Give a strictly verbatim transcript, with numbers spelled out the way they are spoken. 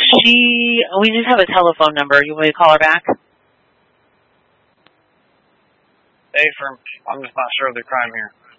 she, we just have a telephone number. You want me to call her back? Hey, firm. I'm just not sure of the crime here.